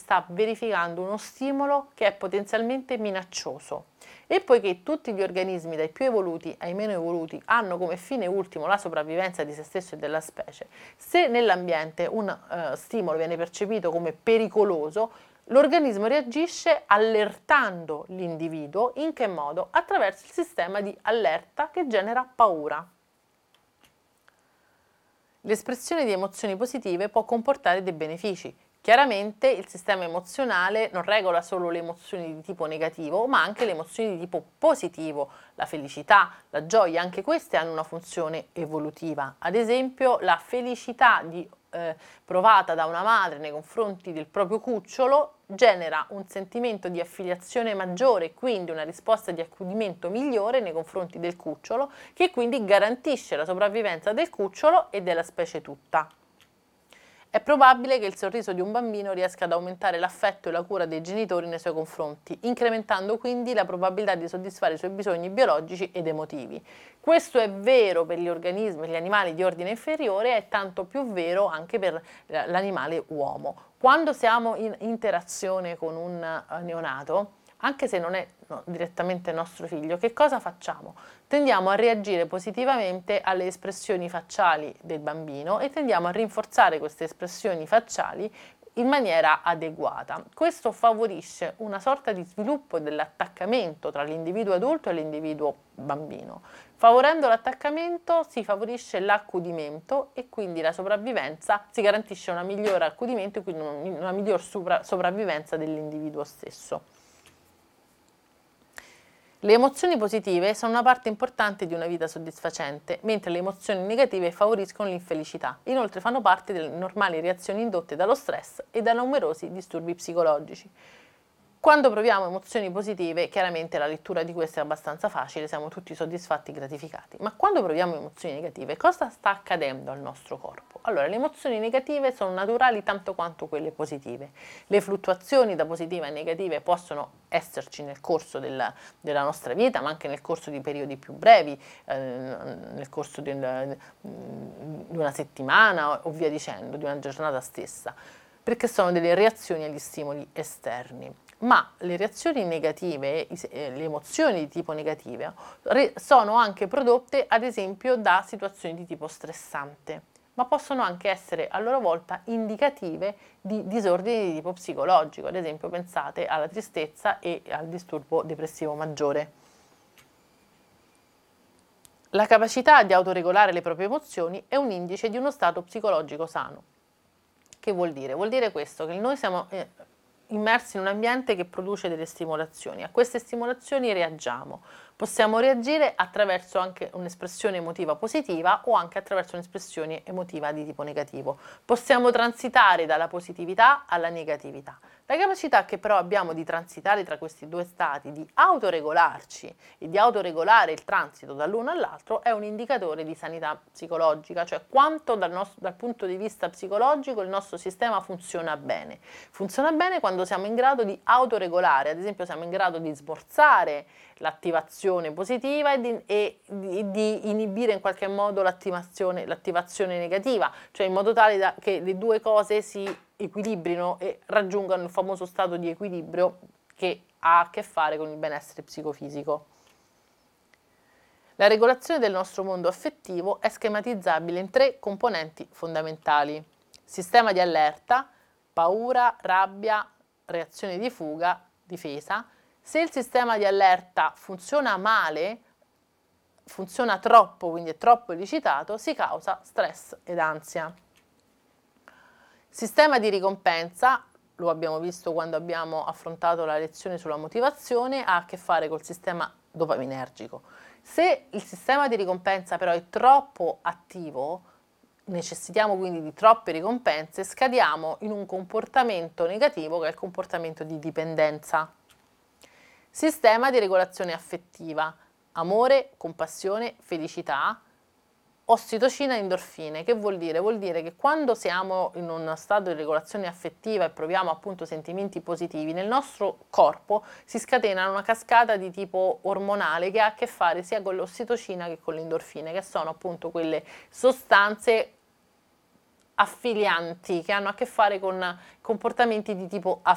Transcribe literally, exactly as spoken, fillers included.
sta verificando uno stimolo che è potenzialmente minaccioso. E poiché tutti gli organismi, dai più evoluti ai meno evoluti, hanno come fine ultimo la sopravvivenza di se stesso e della specie, se nell'ambiente un uh, stimolo viene percepito come pericoloso, l'organismo reagisce allertando l'individuo. In che modo? Attraverso il sistema di allerta che genera paura. L'espressione di emozioni positive può comportare dei benefici. Chiaramente il sistema emozionale non regola solo le emozioni di tipo negativo, ma anche le emozioni di tipo positivo, la felicità, la gioia, anche queste hanno una funzione evolutiva. Ad esempio, la felicità di, eh, provata da una madre nei confronti del proprio cucciolo genera un sentimento di affiliazione maggiore, quindi una risposta di accudimento migliore nei confronti del cucciolo, che quindi garantisce la sopravvivenza del cucciolo e della specie tutta. È probabile che il sorriso di un bambino riesca ad aumentare l'affetto e la cura dei genitori nei suoi confronti, incrementando quindi la probabilità di soddisfare i suoi bisogni biologici ed emotivi. Questo è vero per gli organismi, gli animali di ordine inferiore, è tanto più vero anche per l'animale uomo. Quando siamo in interazione con un neonato, anche se non è no, direttamente nostro figlio, che cosa facciamo? Tendiamo a reagire positivamente alle espressioni facciali del bambino e tendiamo a rinforzare queste espressioni facciali in maniera adeguata. Questo favorisce una sorta di sviluppo dell'attaccamento tra l'individuo adulto e l'individuo bambino. Favorendo l'attaccamento si favorisce l'accudimento e quindi la sopravvivenza, si garantisce un migliore accudimento e quindi una miglior sopravvivenza dell'individuo stesso. Le emozioni positive sono una parte importante di una vita soddisfacente, mentre le emozioni negative favoriscono l'infelicità. Inoltre fanno parte delle normali reazioni indotte dallo stress e da numerosi disturbi psicologici. Quando proviamo emozioni positive, chiaramente la lettura di queste è abbastanza facile, siamo tutti soddisfatti e gratificati. Ma quando proviamo emozioni negative, cosa sta accadendo al nostro corpo? Allora, le emozioni negative sono naturali tanto quanto quelle positive. Le fluttuazioni da positive a negative possono esserci nel corso della, della nostra vita, ma anche nel corso di periodi più brevi, eh, nel corso di una, di una settimana o via dicendo, di una giornata stessa, perché sono delle reazioni agli stimoli esterni. Ma le reazioni negative, le emozioni di tipo negative, sono anche prodotte ad esempio da situazioni di tipo stressante, ma possono anche essere a loro volta indicative di disordini di tipo psicologico. Ad esempio pensate alla tristezza e al disturbo depressivo maggiore. La capacità di autoregolare le proprie emozioni è un indice di uno stato psicologico sano. Che vuol dire? Vuol dire questo, che noi siamo eh, immersi in un ambiente che produce delle stimolazioni. A queste stimolazioni reagiamo. Possiamo reagire attraverso anche un'espressione emotiva positiva o anche attraverso un'espressione emotiva di tipo negativo. Possiamo transitare dalla positività alla negatività. La capacità che però abbiamo di transitare tra questi due stati, di autoregolarci e di autoregolare il transito dall'uno all'altro, è un indicatore di sanità psicologica, cioè quanto dal, nostro, dal punto di vista psicologico il nostro sistema funziona bene. Funziona bene quando siamo in grado di autoregolare, ad esempio siamo in grado di smorzare l'attivazione positiva e di, e di, di inibire in qualche modo l'attivazione, l'attivazione negativa, cioè in modo tale da, che le due cose si equilibrino e raggiungano il famoso stato di equilibrio che ha a che fare con il benessere psicofisico. La regolazione del nostro mondo affettivo è schematizzabile in tre componenti fondamentali: sistema di allerta, paura, rabbia, reazione di fuga, difesa. Se il sistema di allerta funziona male, funziona troppo, quindi è troppo elicitato, si causa stress ed ansia. Sistema di ricompensa, lo abbiamo visto quando abbiamo affrontato la lezione sulla motivazione, ha a che fare col sistema dopaminergico. Se il sistema di ricompensa però è troppo attivo, necessitiamo quindi di troppe ricompense, scadiamo in un comportamento negativo che è il comportamento di dipendenza. Sistema di regolazione affettiva: amore, compassione, felicità, ossitocina e endorfine. Che vuol dire? Vuol dire che quando siamo in uno stato di regolazione affettiva e proviamo appunto sentimenti positivi, nel nostro corpo si scatena una cascata di tipo ormonale che ha a che fare sia con l'ossitocina che con le endorfine, che sono appunto quelle sostanze affilianti che hanno a che fare con comportamenti di tipo affettivo.